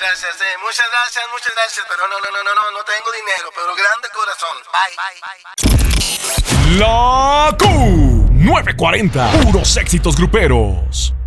gracias. Muchas gracias. Pero no tengo dinero, pero grande corazón. Bye. La Q940, puros éxitos gruperos.